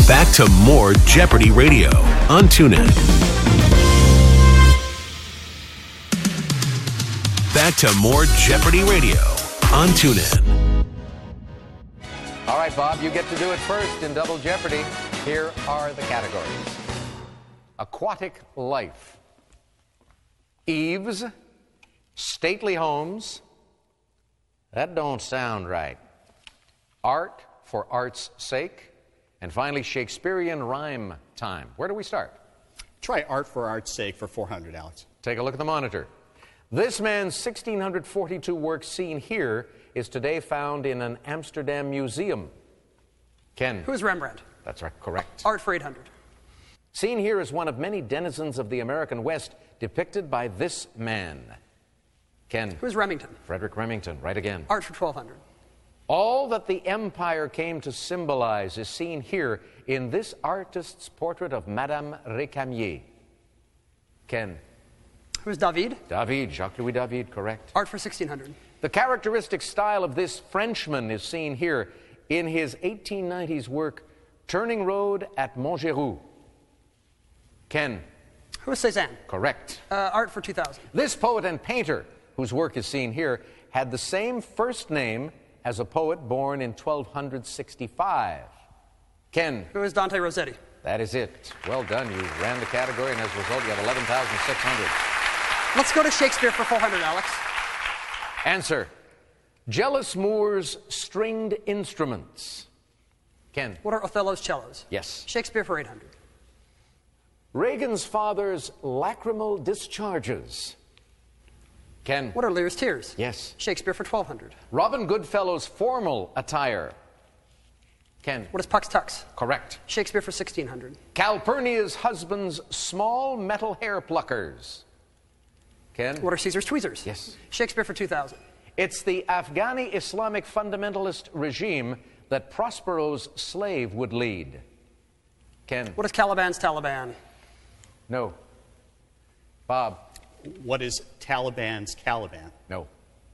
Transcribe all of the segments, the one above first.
Back to more Jeopardy Radio on TuneIn. Back to more Jeopardy Radio on TuneIn. All right, Bob, you get to do it first in Double Jeopardy. Here are the categories. Aquatic life. Eaves. Stately homes. That don't sound right. Art for art's sake. And finally, Shakespearean rhyme time. Where do we start? Try art for art's sake for 400, Alex. Take a look at the monitor. This man's 1642 work seen here is today found in an Amsterdam museum. Ken. Who's Rembrandt? That's right, correct. Art for 800. Seen here is one of many denizens of the American West depicted by this man. Ken. Who's Remington? Frederick Remington, right again. Art for 1200. All that the empire came to symbolize is seen here in this artist's portrait of Madame Récamier. Ken. Who's David? David, Jacques-Louis David, correct. Art for 1600. The characteristic style of this Frenchman is seen here in his 1890s work, Turning Road at Montgeroux. Ken. Who's Cézanne? Correct. Art for 2000. This poet and painter, whose work is seen here, had the same first name as a poet born in 1265. Ken. Who is Dante Rossetti? That is it. Well done. You ran the category, and as a result, you have 11,600. Let's go to Shakespeare for 400, Alex. Answer. Jealous Moors stringed instruments. Ken. What are Othello's cellos? Yes. Shakespeare for 800. Reagan's father's lacrimal discharges. Ken. What are Lear's tears? Yes. Shakespeare for 1200. Robin Goodfellow's formal attire. Ken. What is Puck's tux? Correct. Shakespeare for 1600. Calpurnia's husband's small metal hair pluckers. Ken. What are Caesar's tweezers? Yes. Shakespeare for 2000. It's the Afghani Islamic fundamentalist regime that Prospero's slave would lead. Ken. What is Caliban's Taliban? No. Bob. What is Taliban's Caliban? No.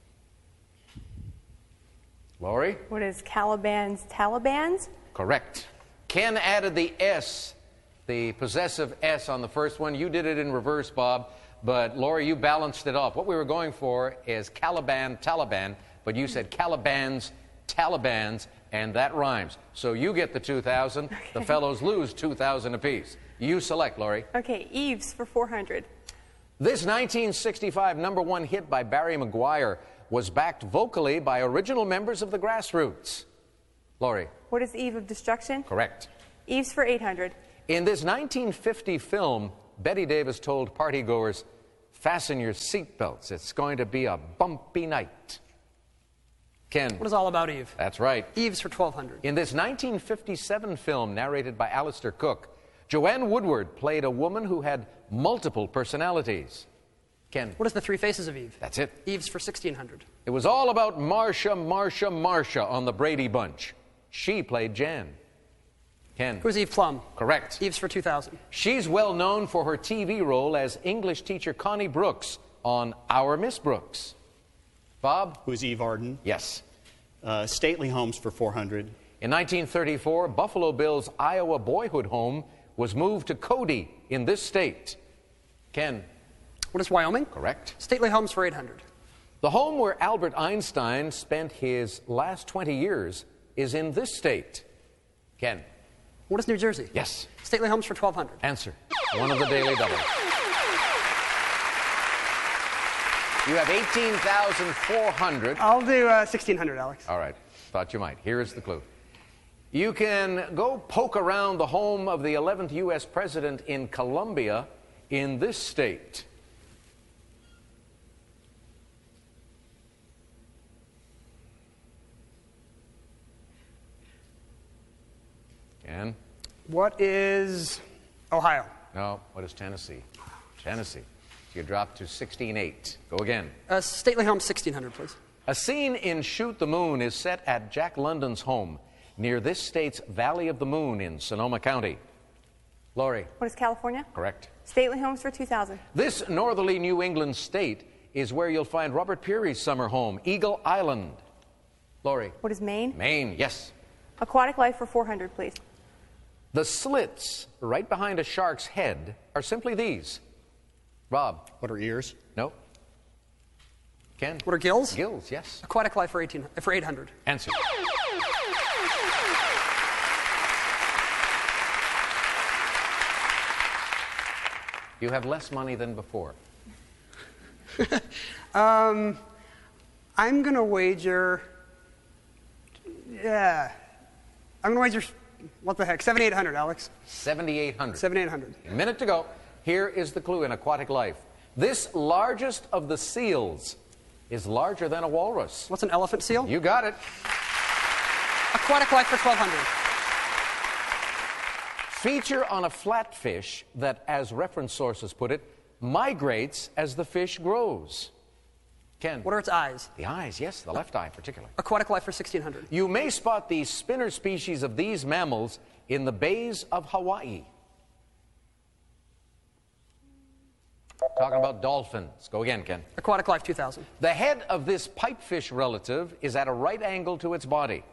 Laurie? What is Caliban's Talibans? Correct. Ken added the S, the possessive S on the first one. You did it in reverse, Bob, but Laurie, you balanced it off. What we were going for is Caliban, Taliban, but you said Caliban's, Talibans, and that rhymes. So you get the 2,000. Okay. The fellows lose 2,000 apiece. You select, Laurie. Okay, Eves for 400. This 1965 #1 hit by Barry McGuire was backed vocally by original members of the Grassroots. Laurie. What is Eve of Destruction? Correct. Eves for 800. In this 1950 film, Betty Davis told partygoers, fasten your seatbelts. It's going to be a bumpy night. Ken. What is All About Eve? That's right. Eves for 1200. In this 1957 film narrated by Alistair Cook, Joanne Woodward played a woman who had multiple personalities. Ken. What is The Three Faces of Eve? That's it. Eves for 1600. It was all about Marcia on the Brady Bunch. She played Jan. Ken. Who's Eve Plum? Correct. Eves for 2000. She's well known for her TV role as English teacher Connie Brooks on Our Miss Brooks. Bob? Who's Eve Arden? Yes. Stately homes for 400. In 1934, Buffalo Bill's Iowa boyhood home was moved to Cody in this state. Ken. What is Wyoming? Correct. Stately homes for 800. The home where Albert Einstein spent his last 20 years is in this state. Ken. What is New Jersey? Yes. Stately homes for 1200. Answer. One of the daily doubles. You have 18,400. I'll do 1600, Alex. All right. Thought you might. Here is the clue. You can go poke around the home of the 11th U.S. president in Columbia in this state. Ken? What is Ohio? No. What is Tennessee? Tennessee. So you drop to 16,800. Go again. Stately homes 1600, please. A scene in Shoot the Moon is set at Jack London's home near this state's Valley of the Moon in Sonoma County. Laurie. What is California? Correct. Stately homes for 2000. This northerly New England state is where you'll find Robert Peary's summer home, Eagle Island. Laurie. What is Maine? Maine, yes. Aquatic life for 400, please. The slits right behind a shark's head are simply these. Rob. What are ears? No. Ken. What are gills? Gills, yes. Aquatic life for 800. Answer. You have less money than before. I'm going to wager... Yeah. I'm going to wager... What the heck? 7,800, Alex. 7,800. 7,800. A minute to go. Here is the clue in aquatic life. This largest of the seals is larger than a walrus. What's an elephant seal? You got it. Aquatic life for 1,200. Feature on a flatfish that, as reference sources put it, migrates as the fish grows. Ken. What are its eyes? The eyes, yes, the left eye particularly. Aquatic life for 1,600. You may spot the spinner species of these mammals in the bays of Hawaii. Talking about dolphins. Go again, Ken. Aquatic life 2,000. The head of this pipefish relative is at a right angle to its body.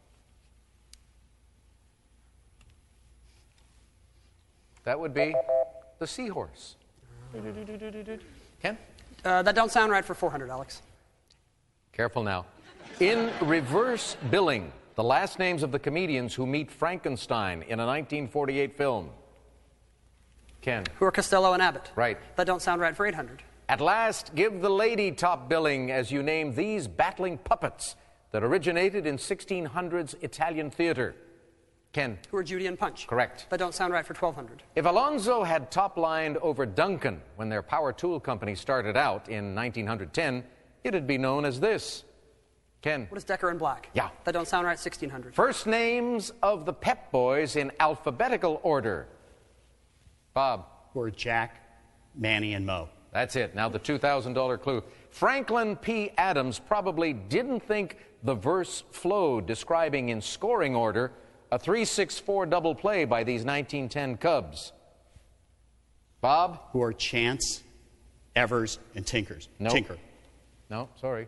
That would be the seahorse. Ken? That don't sound right for 400, Alex. Careful now. In reverse billing, the last names of the comedians who meet Frankenstein in a 1948 film. Ken. Who are Costello and Abbott? Right. That don't sound right for 800. At last, give the lady top billing as you name these battling puppets that originated in 1600s Italian theater. Ken. Who are Judy and Punch? Correct. That don't sound right for 1,200. If Alonzo had top-lined over Duncan when their power tool company started out in 1910, it'd be known as this. Ken. What is Decker and Black? Yeah. That don't sound right, 1,600. First names of the Pep Boys in alphabetical order. Bob. Who are Jack, Manny, and Mo. That's it. Now the $2,000 clue. Franklin P. Adams probably didn't think the verse flowed, describing in scoring order a 3-6-4 double play by these 1910 Cubs. Bob? Who are Chance, Evers, and Tinker. No, sorry.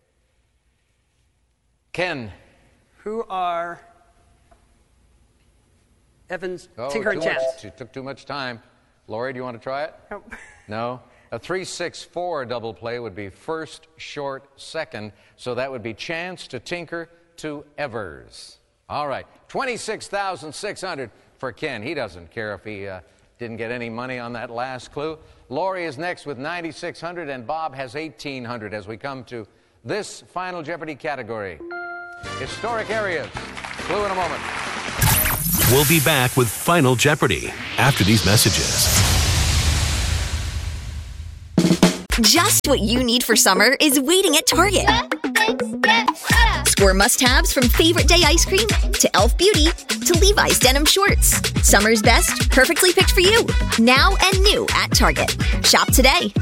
Ken? Who are Evans, Tinker, and Chance? It took too much time. Lori, do you want to try it? Nope. No? A 3-6-4 double play would be first, short, second. So that would be Chance to Tinker to Evers. All right, $26,600 for Ken. He doesn't care if he didn't get any money on that last clue. Lori is next with $9,600, and Bob has $1,800 as we come to this Final Jeopardy category. Historic areas. Clue in a moment. We'll be back with Final Jeopardy after these messages. Just what you need for summer is waiting at Target. Score must-haves from Favorite Day ice cream to Elf Beauty to Levi's denim shorts. Summer's best, perfectly picked for you. Now and new at Target. Shop today.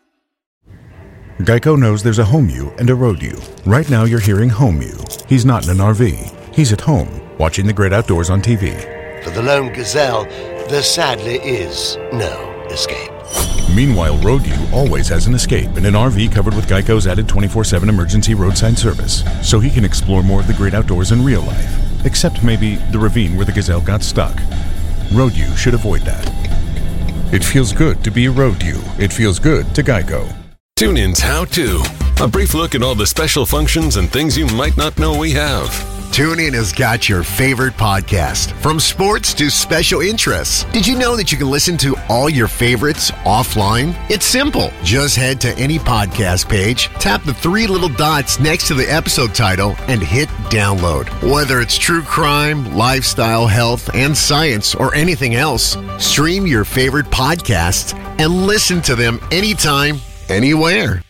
Geico knows there's a home you and a road you. Right now you're hearing home you. He's not in an RV. He's at home, watching the great outdoors on TV. For the lone gazelle, there sadly is no escape. Meanwhile, Road U always has an escape in an RV covered with Geico's added 24/7 emergency roadside service, so he can explore more of the great outdoors in real life, except maybe the ravine where the gazelle got stuck. Road U should avoid that. It feels good to be a Road U. It feels good to Geico. TuneIn's How To. A brief look at all the special functions and things you might not know we have. TuneIn has got your favorite podcast, from sports to special interests. Did you know that you can listen to all your favorites offline? It's simple. Just head to any podcast page, tap the 3 little dots next to the episode title, and hit download. Whether it's true crime, lifestyle, health, and science, or anything else, stream your favorite podcasts and listen to them anytime, anywhere.